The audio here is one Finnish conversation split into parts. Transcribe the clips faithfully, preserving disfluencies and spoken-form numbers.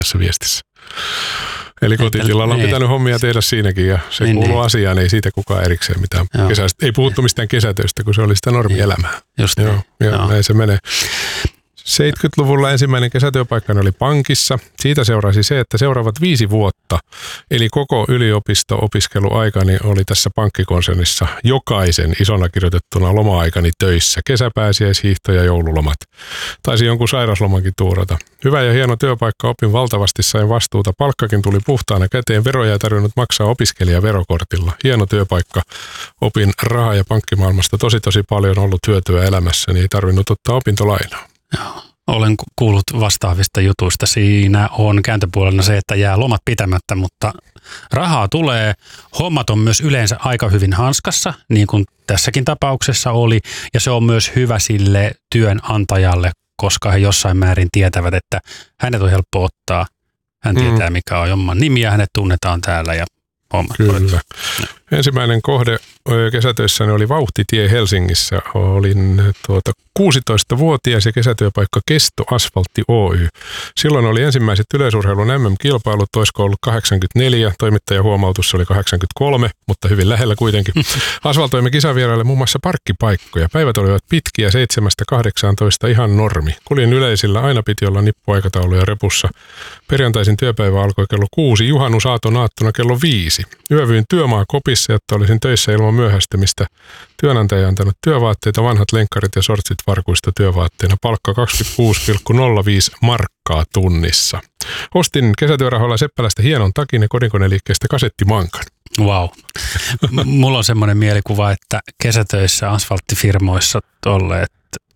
tässä viestissä. Eli kotitilalla on niin. pitänyt hommia tehdä siinäkin ja se niin, kuuluu niin. asiaan, ei siitä kukaan erikseen mitään kesästä. Ei puhuttu mistään kesätöistä, kun se oli sitä normielämää. Just joo, niin. joo, joo. Näin se menee. seitsemänkymmentäluvulla ensimmäinen kesätyöpaikkani oli pankissa. Siitä seurasi se, että seuraavat viisi vuotta, eli koko yliopisto-opiskeluaikani oli tässä pankkikonsernissa jokaisen isona kirjoitettuna loma-aikani töissä. Kesäpääsiäishiihto ja joululomat. Taisi jonkun sairaslomankin tuurata. Hyvä ja hieno työpaikka, opin valtavasti, sain vastuuta. Palkkakin tuli puhtaana käteen, veroja ei tarvinnut maksaa opiskelijaverokortilla. Hieno työpaikka, opin raha- ja pankkimaailmasta tosi tosi paljon ollut hyötyä elämässäni, ei tarvinnut ottaa opintolainaa. Joo. Olen kuullut vastaavista jutuista. Siinä on kääntöpuolena se, että jää lomat pitämättä, mutta rahaa tulee. Hommat on myös yleensä aika hyvin hanskassa, niin kuin tässäkin tapauksessa oli. Ja se on myös hyvä sille työnantajalle, koska he jossain määrin tietävät, että hänet on helppo ottaa. Hän tietää, mm. mikä on jomman nimi ja hänet tunnetaan täällä ja hommat. Kyllä. Ensimmäinen kohde kesätöissäni oli Vauhtitie Helsingissä. Olin tuota kuusitoistavuotias ja kesätyöpaikka Kesto Asfaltti Oy. Silloin oli ensimmäiset yleisurheilun M M-kilpailut, olisiko ollut kahdeksankymmentäneljä, toimittajan huomautus oli kahdeksankymmentäkolme, mutta hyvin lähellä kuitenkin. Asfaltoimme kisavieraille muun muassa parkkipaikkoja. Päivät olivat pitkiä, seitsemästä kahdeksaantoista ihan normi. Kuljin yleisillä, aina piti olla nippuaikatauluja repussa. Perjantaisin työpäivä alkoi kello kuusi, juhannusaaton aattona kello viisi. Yövyin työmaa kopissa, jotta olisin töissä ilman myöhästymistä. Työnantaja antanut työvaatteita, vanhat lenkkarit ja sortsit varkuista työvaatteena. Palkka kaksikymmentäkuusi pilkku nolla viisi markkaa tunnissa. Ostin kesätyörahoilla Seppälästä hienon takin ja kodinkoneliikkeestä kasettimankan. Vau. Wow. Mulla on semmoinen mielikuva, että kesätöissä asfalttifirmoissa olleet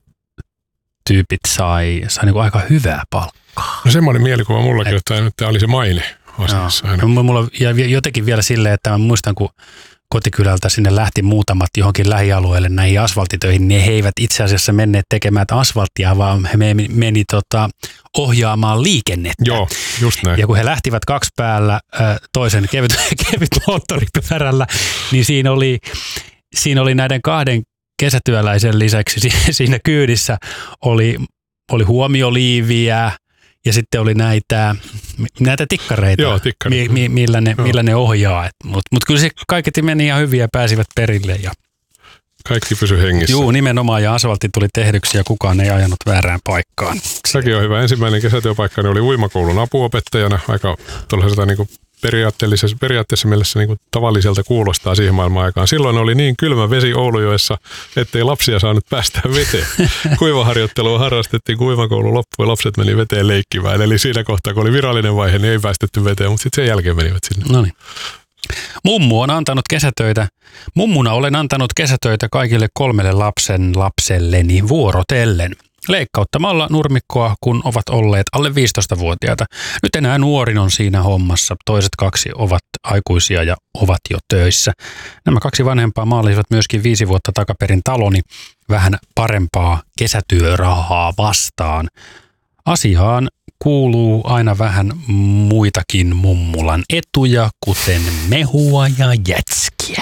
tyypit sai, sai niinku aika hyvää palkkaa. No semmoinen mielikuva mullakin, Et... että nyt tämä oli se maine asiassa. No, mulla ja jotenkin vielä silleen, että mä muistan, kun kotikylältä sinne lähti muutamat johonkin lähialueelle näihin asfalttitöihin, niin he eivät itse asiassa menneet tekemään asfalttia, vaan he meni, meni tota, ohjaamaan liikennettä. Joo, just näin. Ja kun he lähtivät kaksi päällä toisen kevyt, kevyt moottoripyörällä, niin siinä oli, siinä oli näiden kahden kesätyöläisen lisäksi siinä kyydissä oli, oli huomioliiviä, ja sitten oli näitä, näitä tikkareita, Joo, tikkareita. Mi, mi, millä, ne, millä ne ohjaa. Mutta mut kyllä se kaiketi meni ihan hyvin ja pääsivät perille. Ja kaikki pysyi hengissä. Juu, nimenomaan, ja asfaltti tuli tehdyksi ja kukaan ei ajanut väärään paikkaan. Sekin on hyvä. Ensimmäinen kesätyöpaikkani oli uimakoulun apuopettajana. Aika tuollaisesta niin kuin periaatteellisessa, periaatteessa mielessä niin kuin tavalliselta kuulostaa siihen maailman aikaan. Silloin oli niin kylmä vesi Oulujoessa, ettei lapsia saanut päästä veteen. Kuivaharjoittelua harrastettiin, kuivakoulu loppui ja lapset meni veteen leikkivään. Eli siinä kohtaa, kun oli virallinen vaihe, niin ei päästetty veteen, mutta sitten sen jälkeen menivät sinne. No niin. Mummu on antanut kesätöitä. Mummuna olen antanut kesätöitä kaikille kolmelle lapsen lapselleni vuorotellen. Leikkauttamalla nurmikkoa, kun ovat olleet alle viisitoistavuotiaita. Nyt enää nuorin on siinä hommassa. Toiset kaksi ovat aikuisia ja ovat jo töissä. Nämä kaksi vanhempaa maalisivat myöskin viisi vuotta takaperin taloni vähän parempaa kesätyörahaa vastaan. Asiaan kuuluu aina vähän muitakin mummulan etuja, kuten mehua ja jätskiä.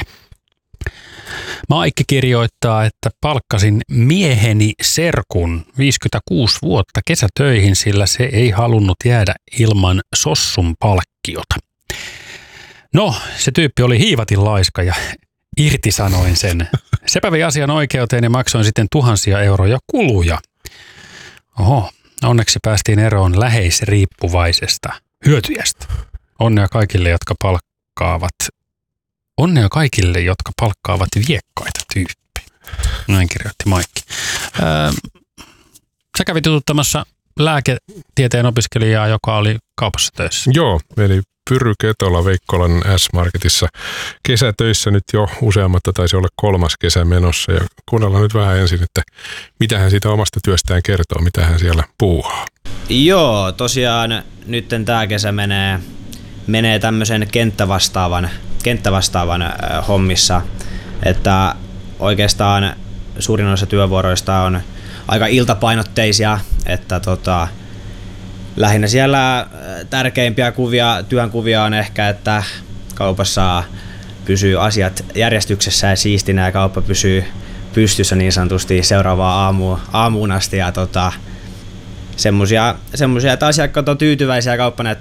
Maikki kirjoittaa, että palkkasin mieheni serkun viisikymmentäkuusi vuotta kesätöihin, sillä se ei halunnut jäädä ilman sossun palkkiota. No, se tyyppi oli hiivatin laiska ja irtisanoin sen. Sepä vei asian oikeuteen ja maksoin sitten tuhansia euroja kuluja. Oho, onneksi päästiin eroon läheisriippuvaisesta hyötyjästä. Onnea kaikille, jotka palkkaavat Onnea kaikille, jotka palkkaavat viekkaita tyyppejä. Näin kirjoitti Maikki. Öö, sä kävit jututtamassa lääketieteen opiskelijaa, joka oli kaupassa töissä. Joo, eli Pyry Ketola Veikkolan S-Marketissa kesätöissä nyt jo useammatta, taisi olla kolmas kesä menossa. Ja kuunnellaan nyt vähän ensin, että mitä hän siitä omasta työstään kertoo, mitä hän siellä puuhaa. Joo, tosiaan nyt tämä kesä menee, menee tämmöisen kenttävastaavan kenttävastaavan hommissa, että oikeastaan suurin osa työvuoroista on aika iltapainotteisia, että tota, lähinnä siellä tärkeimpiä kuvia, työnkuvia on ehkä, että kaupassa pysyy asiat järjestyksessä ja siistinä ja kauppa pysyy pystyssä niin sanotusti seuraavaan aamuun, aamuun asti ja tota, semmosia, semmosia, että asiakkaat on tyytyväisiä ja kauppa